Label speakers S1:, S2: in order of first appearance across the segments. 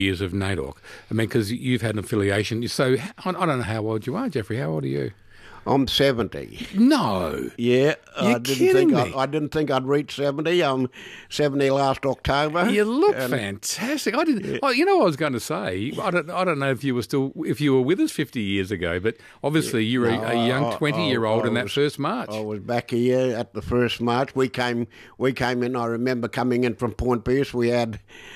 S1: years of NAIDOC. I mean, because you've had an affiliation. So I don't know how old you are, Jeffrey. How old are you?
S2: I'm 70.
S1: No.
S2: Yeah,
S1: You're kidding me.
S2: I didn't think I'd reach 70. I'm 70 last October.
S1: You look fantastic. I didn't. Oh, you know what I was going to say? I don't know if you were with us 50 years ago, but obviously you were a young 20-year-old in that first march.
S2: I was back here at the first march. We came in. I remember coming in from Point Pearce. We had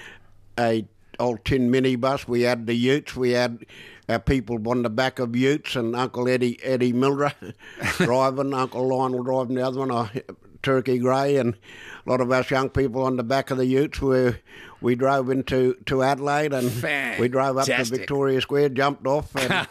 S2: a old tin minibus. We had the utes. We had our people on the back of utes, and Uncle Eddie Mildred driving, Uncle Lionel driving the other one, Turkey Grey, and a lot of us young people on the back of the utes. Where we drove into Adelaide, and we drove up to Victoria Square, jumped off, and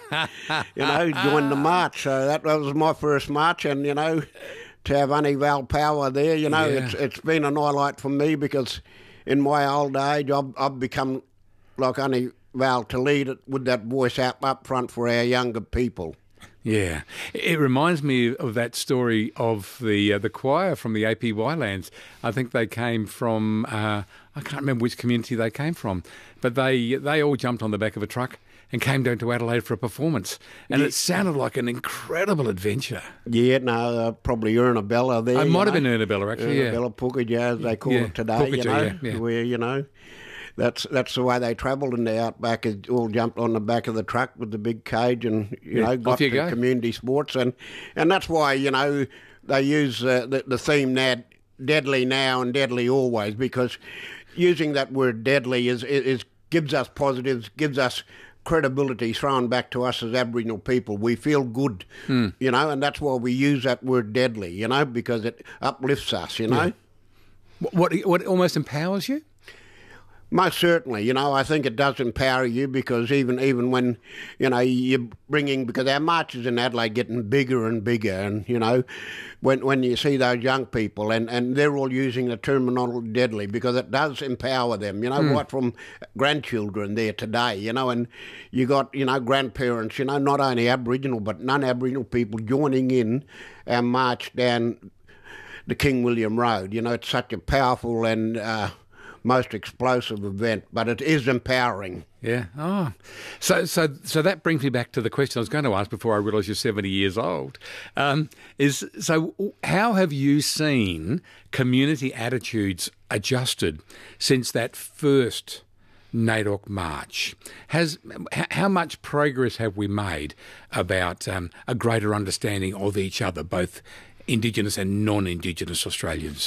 S2: joined the march. So that was my first march, and to have Aunty Val Power there, it's been an highlight for me, because in my old age I've become like Aunty Val to lead it with that voice up front for our younger people.
S1: Yeah, it reminds me of that story of the choir from the APY lands. I think they came from I can't remember which community they came from, but they all jumped on the back of a truck and came down to Adelaide for a performance, and it sounded like an incredible adventure.
S2: Yeah, no, probably Ernabella there.
S1: It might have been Ernabella, actually.
S2: Ernabella Pukaja, as they call it today.
S1: Pukaja,
S2: where That's the way they travelled in the outback. It all jumped on the back of the truck with the big cage, and got to community sports, and that's why they use the theme now, deadly now and deadly always, because using that word deadly is gives us positives, gives us credibility thrown back to us as Aboriginal people. We feel good, and that's why we use that word deadly, because it uplifts us,
S1: Yeah. What almost empowers you?
S2: Most certainly, I think it does empower you, because even when, you're bringing, because our marches in Adelaide getting bigger and bigger, and, when you see those young people, and they're all using the terminology deadly, because it does empower them, right from grandchildren there today, and you got, grandparents, not only Aboriginal but non-Aboriginal people joining in our march down the King William Road. It's such a powerful and most explosive event, but it is empowering.
S1: Yeah. Oh, so that brings me back to the question I was going to ask before I realised you're 70 years old. How have you seen community attitudes adjusted since that first NAIDOC march? How much progress have we made about a greater understanding of each other, both Indigenous and non-Indigenous Australians?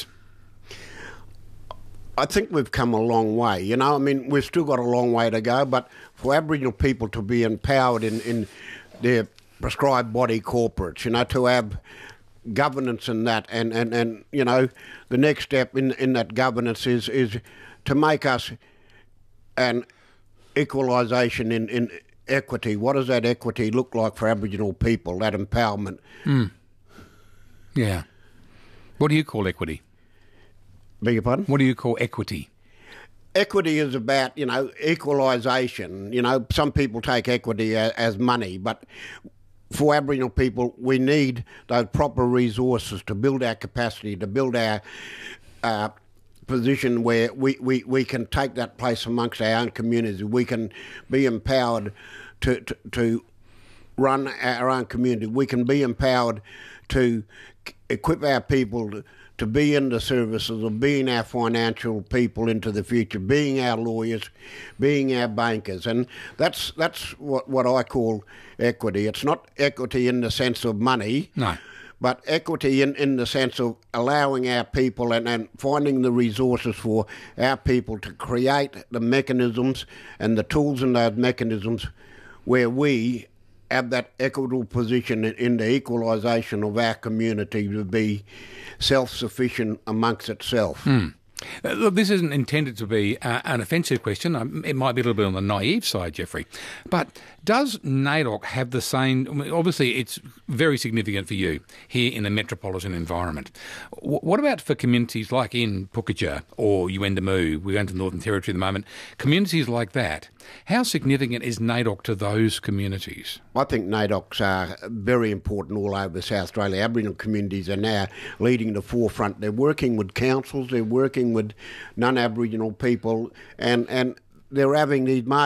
S2: I think we've come a long way. We've still got a long way to go, but for Aboriginal people to be empowered in their prescribed body corporates, to have governance in that, and the next step in that governance is to make us an equalisation in equity. What does that equity look like for Aboriginal people, that empowerment?
S1: Yeah. What do you call equity?
S2: Beg your pardon?
S1: What do you call equity?
S2: Equity is about, equalisation. Some people take equity as money, but for Aboriginal people, we need those proper resources to build our capacity, to build our position where we can take that place amongst our own communities. We can be empowered to run our own community. We can be empowered to equip our people to be in the services of being our financial people into the future, being our lawyers, being our bankers. And that's what I call equity. It's not equity in the sense of money,
S1: no,
S2: but equity in the sense of allowing our people and finding the resources for our people to create the mechanisms and the tools in those mechanisms where we have that equitable position in the equalisation of our community to be self-sufficient amongst itself.
S1: Look, this isn't intended to be an offensive question. It might be a little bit on the naive side, Jeffrey. But does NAIDOC have the same... Obviously, it's very significant for you here in a metropolitan environment. What about for communities like in Pukaja or Yuendamu? We're going to the Northern Territory at the moment. Communities like that, how significant is NAIDOC to those communities?
S2: I think NAIDOCs are very important all over South Australia. Aboriginal communities are now leading the forefront. They're working with councils, they're working with non-Aboriginal people, and they were having these